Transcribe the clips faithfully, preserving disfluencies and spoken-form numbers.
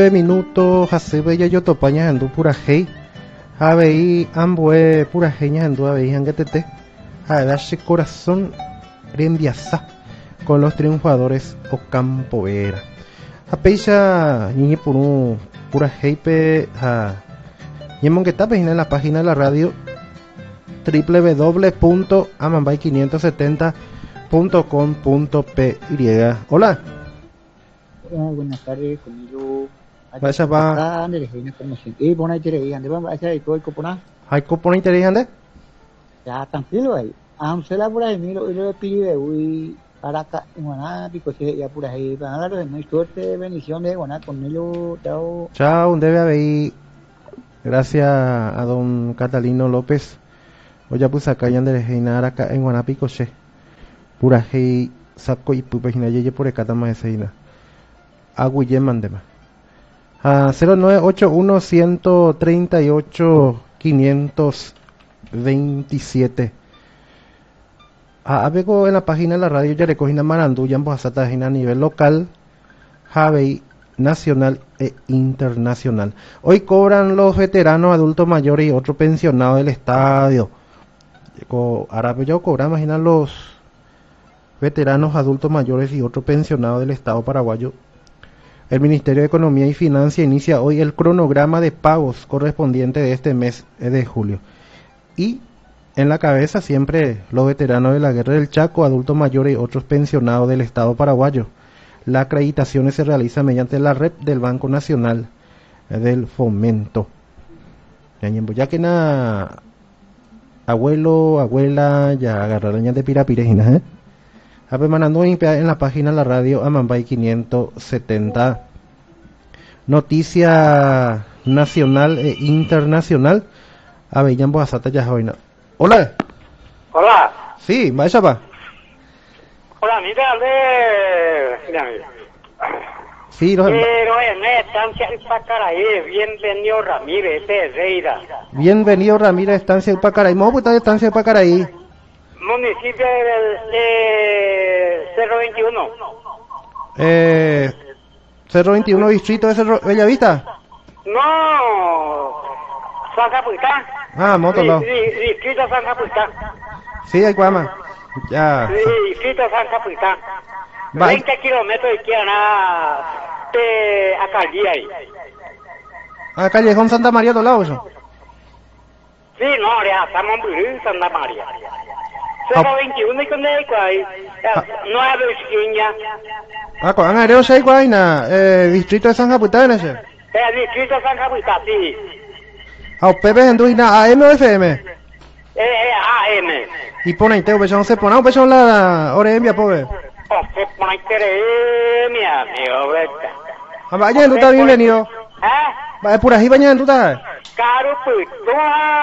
minutos hace bella yo topaña andu pura hey habei ambue pura heña andu habei angetete a darse corazón rembiasa con los triunfadores Ocampo Vera a peisa niñe por un pura hey pe a ñemon que tapes en la página de la radio doble u doble u doble u punto amambay quinientos setenta punto com punto p y. Hola. Hola, buenas tardes, conmigo. Vaya va. Eh, pon ahí tere, ande va, vaya ahí todo el copona. Hay copona y tere ande. Ya tranquilo ahí. Amsela por ahí, miro, y lo pide uy, para acá, en Guaná, pico se ya por ahí, para nada, de muy suerte, bendición de Guaná, con ello, chao. Chao, un debe haber. Gracias a don Catalino López. Oye, pues acá ya ande reinar acá en Guaná, pico se. Pura hey, saco y pupa hina yeye por acá más ese hina. Aguille mandema. A cero nueve ocho uno uno tres ocho cinco dos siete. A avego en la página de la radio ya recogina Marandú ya en Bojasata a nivel local, Javey, nacional e internacional. Hoy cobran los veteranos, adultos mayores y otros pensionados del estadio. Ahora yo cobran, imagina los veteranos, adultos mayores y otros pensionados del estado paraguayo. El Ministerio de Economía y Finanzas inicia hoy el cronograma de pagos correspondiente de este mes de julio. Y en la cabeza siempre los veteranos de la Guerra del Chaco, adultos mayores y otros pensionados del Estado paraguayo. La acreditación se realiza mediante la red del Banco Nacional del Fomento. Ya que na abuelo, abuela, ya agarraron ya de pirapirejina, ¿eh? Mandando en la página de la radio Amambay quinientos setenta. Noticia nacional e internacional. Avellan Bojasata Yahoina. Hola. Hola. Sí, vaya va. Hola, mira, de... Sí, no. Pero en estancia de Pacaraí, bienvenido Ramírez, Ferreira. Bienvenido Ramírez, estancia de Pacaraí. ¿Cómo está estancia de Pacaraí? Municipio de, de Cerro veintiuno. Eh, Cerro veintiuno, distrito de Cerro Bellavista. No, San Capuitán. Ah, Motolo. Di, di, distrito San Capuitán. Sí, hay Guama. Ya. Sí, distrito San Capuitán. Va. veinte kilómetros de Quiana de Acalía ahí. Ah, Callejón Santa María de lado eso. Sí, no, ya estamos en Santa María. Cerro veintiuno y con el cual nueve esquinas. Ah, con Areo seis Guayna, eh, distrito de San Capitán ese. El distrito de San Capitán, sí. A Pepe en Duina, A M o F M. Eh, eh, A M. Y pone ahí, pues no se pone, pues son la hora envia, pobre. Oh, se pone ahí, mi amigo, ¿verdad? Ah, vaya, tú estás bienvenido. ¿Eh? Va, por ahí, baña, tú estás. Caro, pues, tú,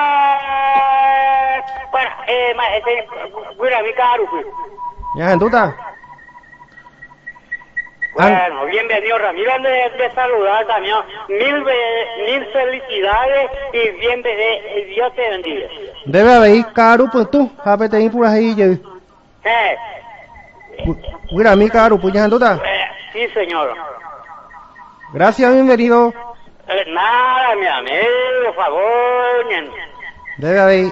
bueno, eh, ma, ese, mira, mi caro, pues. Ya, tú estás. Bueno, bienvenido Ramiro, de, de saludar también, mil, mil felicidades y bienvenido, Dios te bendiga. Debe haber caro, pues tú, jápete ahí por ahí, yo. Eh. Mira, mi caro, pues ya, tú estás. Eh, sí, señor. Gracias, bienvenido. Eh, nada, mi amigo, por favor. Debe haber.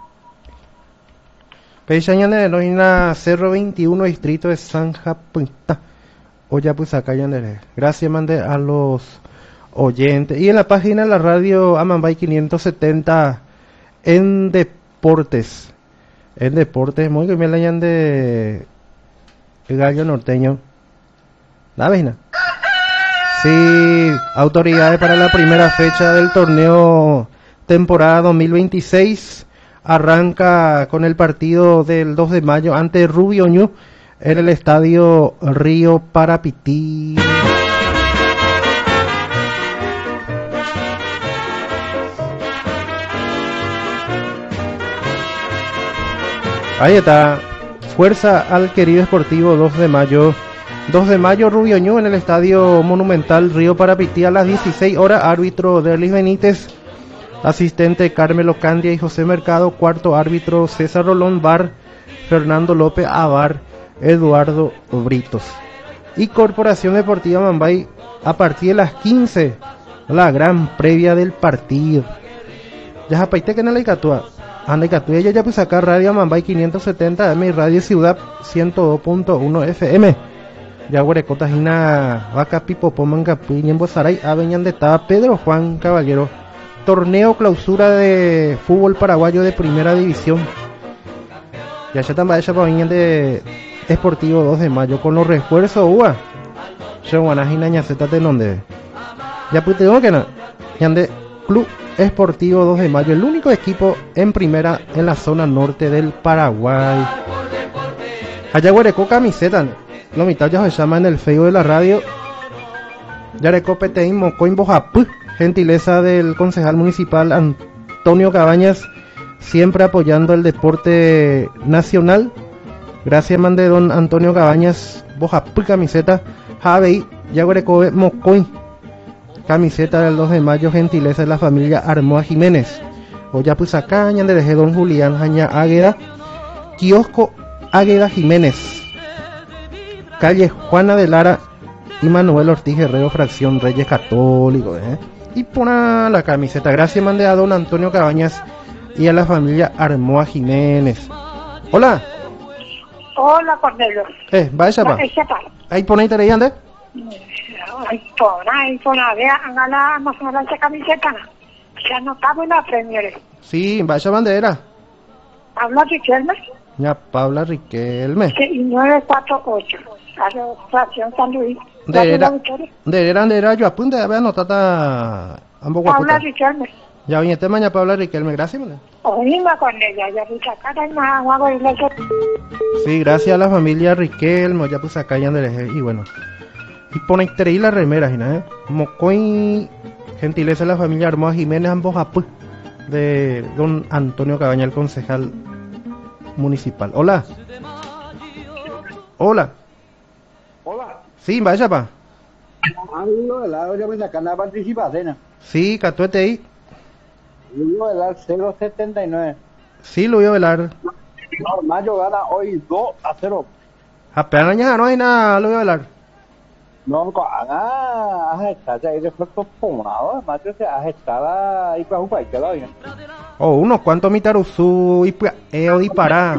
Peisaña de Noina, Cerro veintiuno, distrito de San Japuita. Oye, pues acá ya gracias, mande a los oyentes. Y en la página de la radio Amambay quinientos setenta en deportes. En deportes, muy que me la llaman de el gallo norteño. ¿La vecina? Sí, autoridades para la primera fecha del torneo temporada dos mil veintiséis. Arranca con el partido del dos de mayo ante Rubio Ñu en el estadio Río Parapití. Ahí está. Fuerza al querido esportivo dos de mayo. dos de mayo Rubio Ñu en el estadio monumental Río Parapití a las dieciséis horas. Árbitro Derlis Benítez. Asistente Carmelo Candia y José Mercado. Cuarto árbitro César Rolón. V A R Fernando López. A V A R Eduardo Britos. y Corporación Deportiva Mambay a partir de las quince, la gran previa del partido. Ya japaite que no le catúa. Anda catúa ya ya pues sacar Radio Mambay quinientos setenta M y Radio Ciudad ciento dos punto uno F M. Ya huerecota jina vaca pipo pomanga puñen bozaray aveñan de ta Pedro Juan Caballero. Torneo clausura de fútbol paraguayo de primera división. Ya ya también ya para de Esportivo dos de mayo con los refuerzos ua. Cheguanajina ñaceta de donde. Ya pues tengo que no. Yande Club Esportivo dos de mayo, el único equipo en primera en la zona norte del Paraguay. Allá huereco camiseta. Lo mitad ya se llama en el Facebook de la radio. Yareco Peteín Mocoin Bojapú. Gentileza del concejal municipal Antonio Cabañas, siempre apoyando el deporte nacional. Gracias, mande don Antonio Cabañas, Bojapú camiseta, Javei, Yaguarecobe Mocoin, camiseta del dos de mayo, gentileza de la familia Armoa Jiménez. Oyapuzacaña, de don Julián Jaña Águeda, kiosco Águeda Jiménez, calle Juana de Lara y Manuel Ortiz Guerrero, fracción Reyes Católicos, ¿eh? Y pone la camiseta. Gracias, mande a don Antonio Cabañas y a la familia Armoa Jiménez. Hola. Hola, Cornelio. Eh, vaya pa. Ahí pone ahí ande. Ahí pone, ahí pone. Vea, hágala, más o menos esa camiseta. Ya no estamos en la Premier. Sí, vaya bandera. Habla Riquelme. Ya, Paula Riquelme. Sí, nueve cuatro ocho. Asociación San Luis. De era, de era, de era, yo apunte a ver anotada ambos guaputas. Paula Riquelme. Ya viñete mañana Paula Riquelme, gracias, mole. Oíma con ella, ya vi sacar en más agua y le. Sí, gracias a la familia Riquelme, ya puse acá y Andrés, y bueno. Y pone ahí la remera, ¿eh? Mocoy, gentileza de la familia Armoa Jiménez, ambos apú, de don Antonio Cabaña, el concejal municipal. Hola. Hola. Hola. Sí, vaya pa. Ah, Luis Velar, ya me sacan la participación. Sí, catuete ahí. Luis Velar cero setenta y nueve. Sí, Luis Velar. No, Mayo gana hoy dos a cero. Apenas ya no hay nada, Luis Velar. No, ah, agitada ahí de fuerza pomado, Mayo se agitada y para jugar, que lo oigan. Oh, unos cuantos mitaruzú y pues, eo disparar.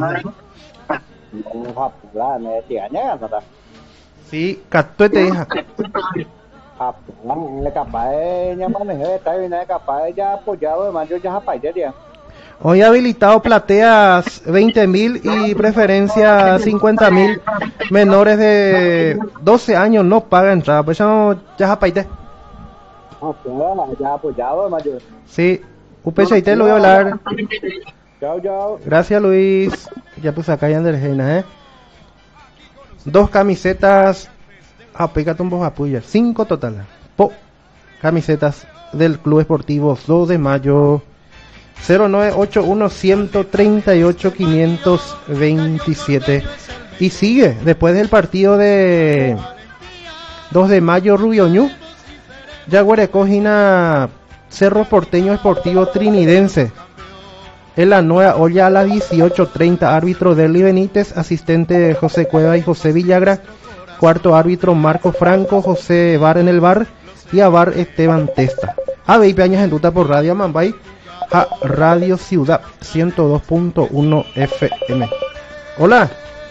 No, japula, me decía, ¿no? Sí, catuete hija. Ah, le capaz de llamar a está bien, capaz de ya apoyado de Mayo ya japá ya. Hoy habilitado plateas veinte mil y preferencia cincuenta mil. Menores de doce años no pagan entrada, pues ya no, ya japaite. Ah, ya apoyado de Mayo. Sí, upechaite lo voy a hablar. Chao, chao. Gracias, Luis. Ya pues acá hay Andergena, eh. Dos camisetas. Ah, pégate un poco apoya. Cinco total. Po. Camisetas del Club Esportivo dos de mayo. cero nueve ocho uno uno tres ocho cinco dos siete. Y sigue. Después del partido de dos de mayo, Rubio Ñu. Jaguare Cojina Cerro Porteño Esportivo Trinidense. En la nueva olla a las dieciocho treinta, árbitro Derly Benítez, asistente José Cueva y José Villagra, cuarto árbitro Marco Franco, José Bar en el bar y a bar Esteban Testa. A veinte años en ruta por Radio Mambay, a Radio Ciudad ciento dos punto uno F M. Hola.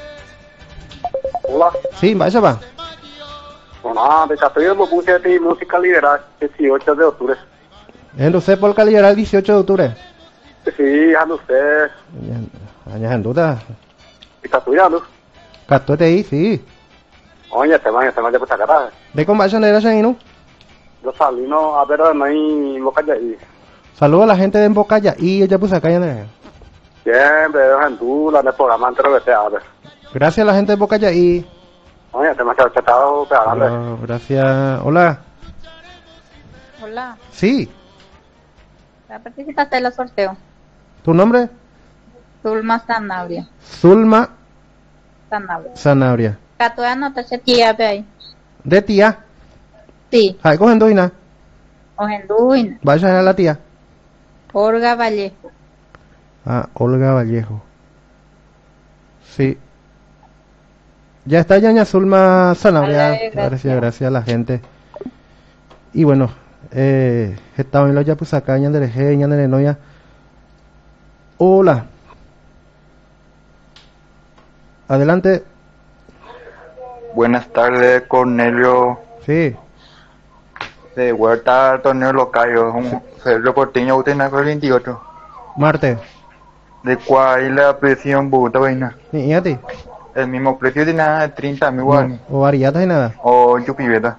Hola. Sí, vaya va. Hola, de Chapeo me puse de música liberal dieciocho de octubre. Entonces por calidad el dieciocho de octubre. Sí, ando usted. Añas en duda. ¿Y está estudiando? Catuete ahí, sí. Oye, este man, este man ya puesta cara. ¿De cómo vayan a ir no? Yo salí, no, a ver, no hay boca ya ahí. Saludos a la gente de Embocaya y ya puse acá ya. Siempre, en Tula, en el programa entero que te abre. Gracias a la gente de Embocaya y. Oye, este man se ha chatado, no, gracias. Hola. Hola. Sí. ¿Participaste en el sorteo? ¿Tu nombre? Zulma Sanabria. Zulma Sanabria. Sanabria. Catoya no te tía ahí. ¿De tía? Sí. Ay, cogen duina. Ojenduina. Vaya a la tía. Olga Vallejo. Ah, Olga Vallejo. Sí. Ya está Yaña Zulma Sanabria. Vale, gracias. Gracias, gracias a la gente. Y bueno, eh, estaba en los Yapusacá, Ñandereje, Ñanderenoya. Hola. Adelante. Buenas tardes, Cornelio. Sí. De Huerta, torneo local. Es un Sergio Porteño, usted nació el veintiocho. Marte. ¿De cuál es la presión, puta vaina? ¿Y a ti? El mismo precio de nada, treinta mil guaraní. No, o variatas y nada. O chupiveta.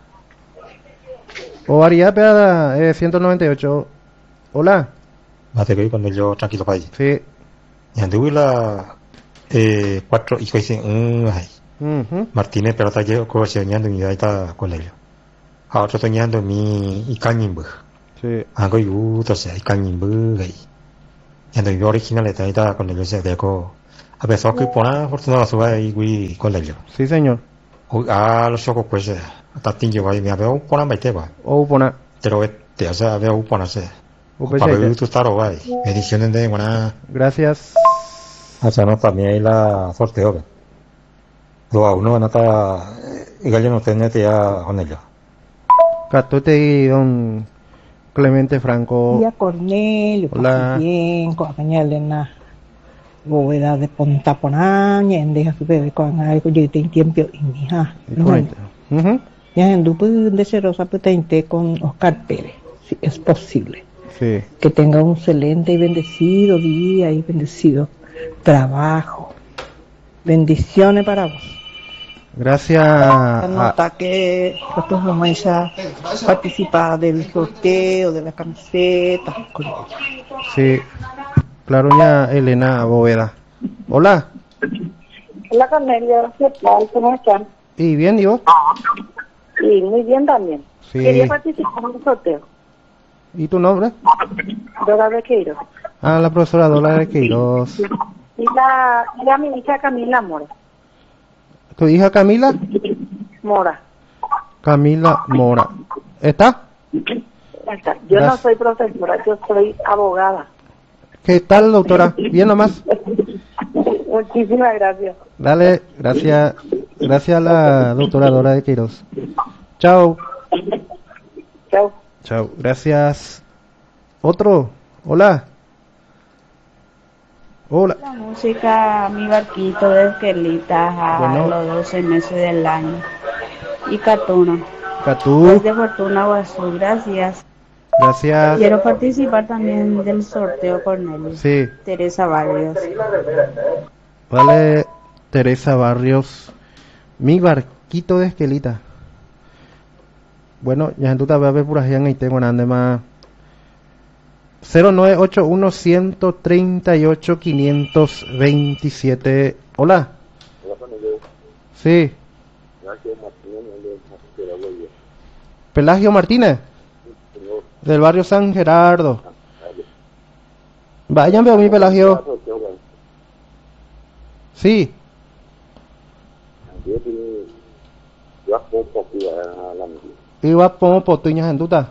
O variatas, eh, ciento noventa y ocho. Hola. Mate que cuando yo tranquilo para allí. Sí. Y anduve la eh, cuatro y dicen un ay. Uh-huh. Martínez pero está yo cocheñando mi está con ellos. A otro toñando mi y cañimbu. Sí. Hago yo entonces hay cañimbu ahí. Y ando yo original está está con ellos de co. A pesar que pona fortuna suba ahí con ellos. Sí, señor. Ah, los chocos pues hasta tingo ahí me veo pona me te va. O pona. Pero te o sea veo pona se. O Para pechaite. ver tu estar ahí. Ediciones de buena. Gracias. Hasta no también hay la sorteo. Lo a uno no está igual yo no tenía ya con ellos. Catote y don Clemente Franco. Día Cornelio, Hola. pase bien, con la Elena, bóveda de Pontaponá, en deja su bebé con algo, yo tengo tiempo y mi hija. Uh-huh. Ya en Dupu de Cerosa, pues tenté con Oscar Pérez, si es posible. Sí. Que tenga un excelente y bendecido día y bendecido trabajo. Bendiciones para vos. Gracias. Se A, nota que la promesa participa del sorteo, de la camiseta. sí. Claro, ya Elena Bóveda. Hola. Hola Cornelio, ¿qué tal? ¿Cómo están? ¿Y bien, y vos? Sí, muy bien también. Sí. Quería participar en un sorteo. ¿Y tu nombre? Dora Bequeiro. Ah, la profesora Dora Queiroz. Y la, y la mi hija Camila Mora. ¿Tu hija Camila? Mora. Camila Mora. ¿Está? Ya está. Yo Gracias. no soy profesora, yo soy abogada. ¿Qué tal, doctora? ¿Bien nomás? Muchísimas gracias. Dale, gracias. Gracias a la doctora Dora de Queiroz. Chao. Chao. Chao. Gracias. Otro. Hola. Hola. La música, mi barquito de esquelitas a Bueno. los doce meses del año. Y Catuna. Catú. Desde Fortuna Guazú, gracias. Gracias. Quiero participar también del sorteo, Cornelio. Sí. Teresa Barrios. Vale, Teresa Barrios. Mi barquito de esquelita. Bueno, ya tú te vas a ver por allá en Haití, bueno, ande más. cero nueve ocho uno, uno tres ocho, cinco dos siete. Hola. Sí. Pelagio Martínez. Del barrio San Gerardo. Vayan, veo mi Pelagio. Sí. Iba como potuñas en duda.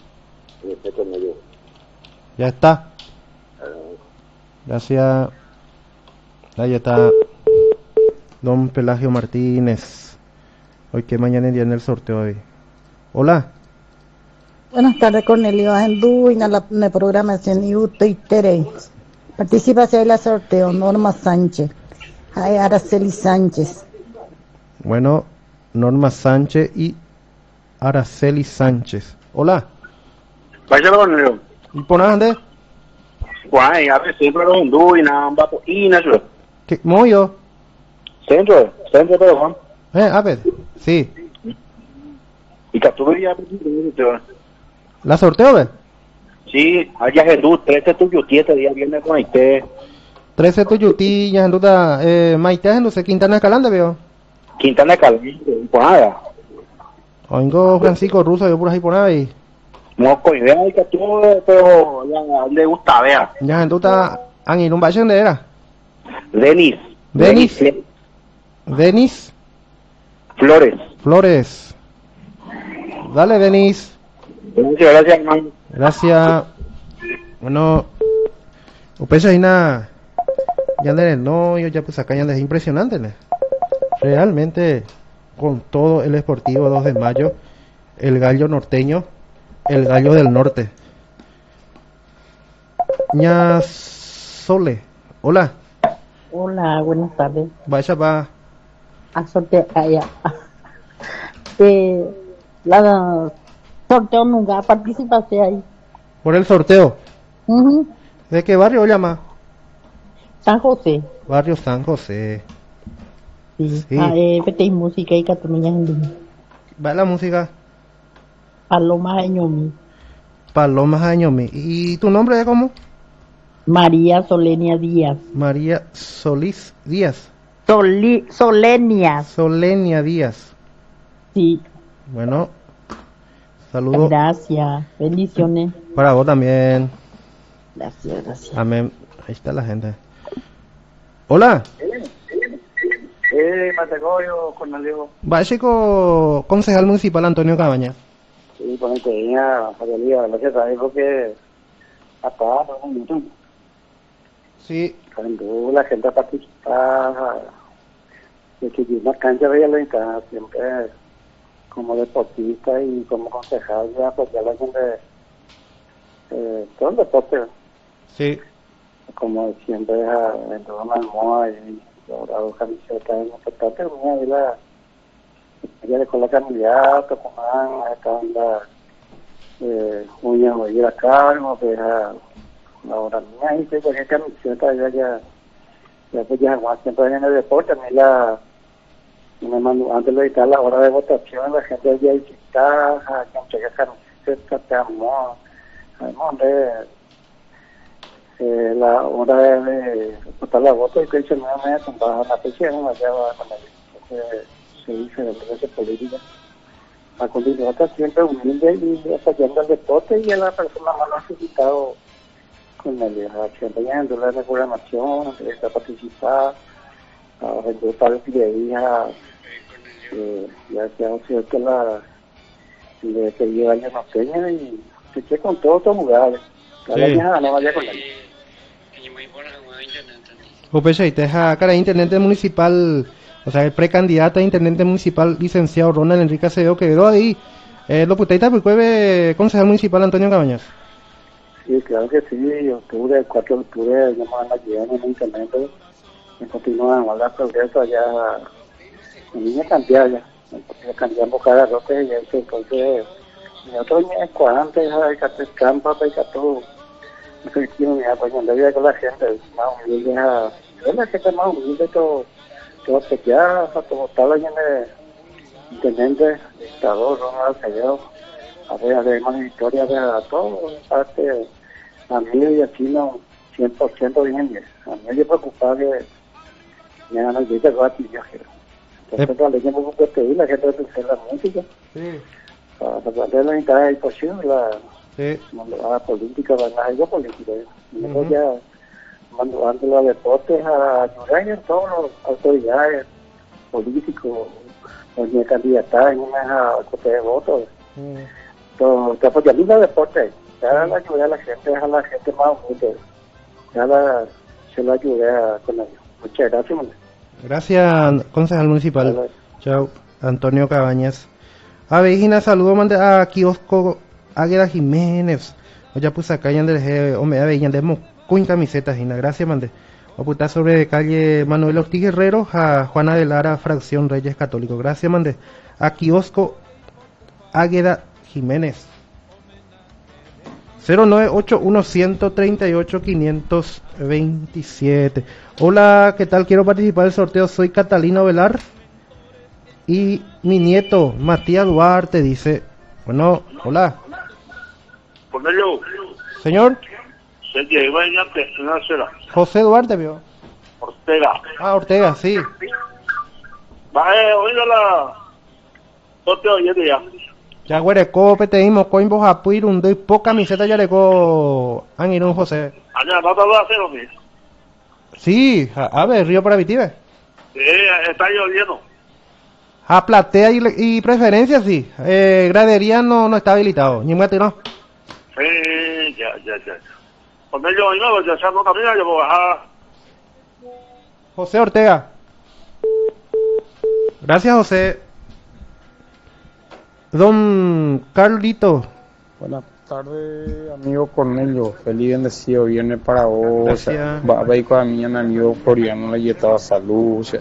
Ya está. Gracias. Ahí está. Don Pelagio Martínez. Hoy que mañana es día en el sorteo hoy. Hola. Buenas tardes, Cornelio. Andú en la, en la programación y usted y Tere. Participa en el sorteo Norma Sánchez. Ay, Araceli Sánchez. Bueno, Norma Sánchez y Araceli Sánchez. Hola. Vaya Cornelio. ¿Y pones dónde? Guay, a ver, siempre los hindú y nada, va por y nada. ¿Qué? ¿Moyo? Centro, centro, pero Juan. Eh, a ver. Sí. Y que tú verías, ¿La sorteo, ve? sí, allá Jesús, trece tuyo, siete días viernes con Haití. trece tuyutí, ya en duda, eh, Maite, en duda, Quintana Escalante, veo. Quintana Calvi, por nada. Oingo Francisco Russo, yo por ahí por ahí. No, con idea de que tú, pero ya le gusta, vea. Ya en duda, han ido un bache donde era. Denis. Denis. Denis Denis Flores. Flores. Dale, Denis. Muchas gracias, hermano. Gracias. Bueno, Upecha y nada. Ya no, yo ya pues acá ya es impresionante, ¿no? realmente con todo el Sportivo dos de mayo, el gallo norteño, el gallo del norte. Ña Sole, hola. Hola, buenas tardes. Vaya va. A sorteo, allá. Eh, la sorteo nunca participaste ahí. Por el sorteo. Uh-huh. ¿De qué barrio llama? San José. Barrio San José. Sí. Sí. Ah, eh, Petey música y Cataluña en Va la música. Paloma Añomi. Paloma Jañomi. ¿Y tu nombre es cómo? María Solenia Díaz. María Solís Díaz. Soli, Solenia. Solenia Díaz. Sí. Bueno, saludos. Gracias. Bendiciones. Para vos también. Gracias, gracias. Amén. Ahí está la gente. Hola. Eh, Mategoyo, Cornelio. Va chico concejal municipal Antonio Cabañas. Sí, pues tenía Javier, gracias a Dios que acá no es mucho. Sí. Cuando la gente participa, de que una cancha de la siempre como deportista y como concejal de apoyar a la gente, eh, todo el deporte. Sí. Como siempre, en toda la almohada y ahora dos camisetas, es importante, y la ella le coloca candidato, como acá anda eh, uña o ir a cargo, pues a la hora mía, y que cualquier camiseta, ya ya, ya pues ya más siempre en el deporte, a mí la, me mandó, antes de editar la hora de votación, la gente ya visita, que entrega camisetas, te amo, además de eh, la hora de, de votar la voto, y que se me ha tumbado la presión, allá va con el, se dice de la política. A continuación está siempre humilde y apoyando al deporte y a la persona más necesitado con el acompañando la programación, está participar, a votar el de hija, ya que ha sido que la le pedí años norteña y se quedó con todos los lugares. Cada año no vaya con él. Upeche, te deja cara intendente municipal. O sea, el precandidato a intendente municipal, licenciado Ronald Enrique Acevedo, que quedó ahí. Eh, ¿Lo putaita por qué concejal municipal Antonio Cabañas? Sí, claro que sí. Octubre, el cuatro de octubre, ya me van a llegar en el intendente. Y continúan a dar progreso allá. La niña cambiar ya. Cambiamos cada rote y eso. Entonces, nosotros en cuadrantes, hay que hacer campo, hay que hacer todo. Efectivo, mira, pues cuando vive con la gente, más humilde, es la gente más humilde, todo. Todo ya como tal en el intendente, dictador, Ronald Acevedo, a ver, además de historia de todo, parte, a mí y aquí no, cien por ciento bien bien. A mí me preocupaba que me van a decir que va a ti, yo quiero. Entonces, cuando yo me voy a pedir, la gente va a hacer la música. Sí. Para tratar de la mitad es posible, la, sí. La política, la algo política. Nosotros ya mandando los deportes a ayudar a todos los autoridades políticos, donde candidatas en una corte de votos. Entonces, apoyando los deportes, ya la ayuda a la gente, a la gente más humilde, ya la, se la ayuda con ellos. Muchas gracias, man. Gracias, concejal municipal. Hola. Chao, Antonio Cabañas. A Vegina, saludo mande a Kiosco Águeda Jiménez. Oye, pues acá ya de Omega Vegina de con camisetas, Gina, gracias, mande. Oputar sobre calle Manuel Ortiz Guerrero a Juana de Lara, fracción Reyes Católicos. Gracias, mande. A Kiosco Águeda Jiménez. cero nueve ocho uno uno tres ocho cinco dos siete. Hola, ¿qué tal? Quiero participar del sorteo. Soy Catalino Velar. Y mi nieto, Matías Duarte, dice... Bueno, hola. Ponelo. Señor. Se lleva en la José Duarte, vio. Ortega. Ah, Ortega, sí. Va, eh, oiga la... Sorteo ya día. Ya huereco, peteímos, coimbos a puir un doy poca camiseta ya leco han ido un José. Allá, no te lo hacer o qué. Sí, a, a ver, Río para Vitive. Sí, está lloviendo. A platea y, y preferencia, sí. Eh, gradería no, no está habilitado. Ni muerte, no. Sí, ya, ya, ya. Cuando yo no, ya se anota mía, yo voy a bajar. José Ortega. Gracias, José. Don Carlito. Buenas tardes, amigo Cornelio. Feliz bendecido viernes para vos. Gracias. Va a ver con mi amigo coreano le llevaba salud. O sea.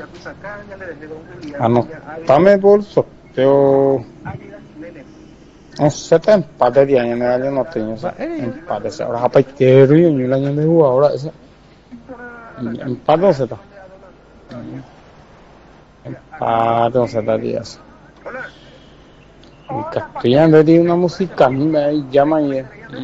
Anotame por sorteo. Un set empate de año en el año no tengo. Empate. Ahora para izquierdo y el año de jugador. Empate o seta. Empate o seta días. En castellano tiene una música a mí me llama y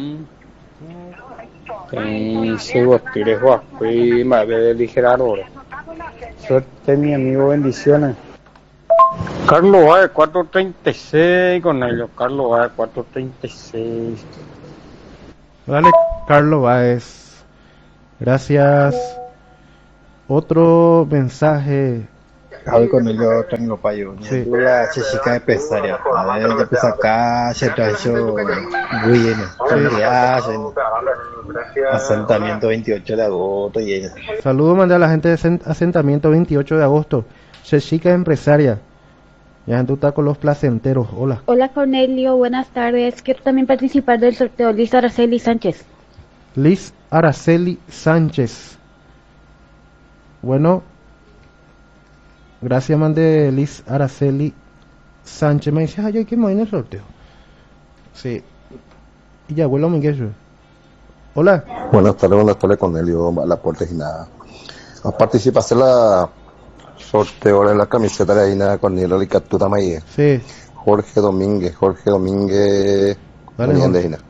y se tire jugar y me de ligera hora. Suerte mi amigo, bendiciones. Carlos A cuatro treinta y seis con ellos, Carlos A cuatro treinta y seis. Dale, Carlos Baez. Gracias. Otro mensaje. Javi Cornelio tengo payo. Sí. La chica empresaria. A ver, ya pues acá se trajo muy bien. Asentamiento veintiocho de agosto y ella. Saludos mandé a la gente de asentamiento veintiocho de agosto. Chica empresaria. Ya tú estás con los placenteros. Hola. Hola Cornelio, buenas tardes. Quiero también participar del sorteo. Liz Araceli Sánchez. Liz Araceli Sánchez. Bueno. Gracias, man, de Liz Araceli Sánchez. Me dice, ay, hay que mover en el sorteo. Sí. Y ya, abuelo Miguel. Hola. Buenas tardes, buenas tardes, Cornelio, la puerta y nada. A participar en la sorteo de la camiseta de Aina Cornelio de Captura Maíz. Sí. Jorge Domínguez, Jorge Domínguez. Dale, Jorge.